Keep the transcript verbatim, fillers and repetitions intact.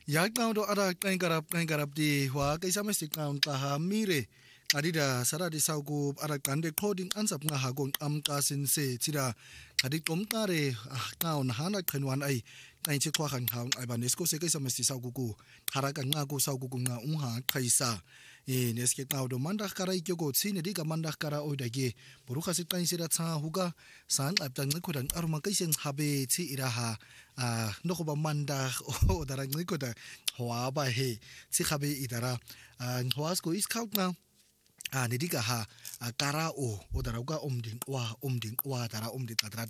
Ya qaudo ara qain karab qain karab di wa kaisa mesti qaun ta ha mire adida saradi sauku ara qande coding ansap nga ha gong am ka sin se tira adik tom tare qaun hana qhenwan ai qain chi khwa khang haung ai banesco se kaisa mesti sauku ku khara ka nga ku sauku ku nga un ha qaisa e neske qaudo mandak karai kyogo tsine diga mandak kara oidage buruka se qain sira tha huga sang ap tang khodan aruma kaisen habe chi iraha a nokoba mandak o darang nikoda hoa ba he si khabe idara hoas ko is kaut na a nidiga ha kara o o darauga omding wa omding wa dara omding kadra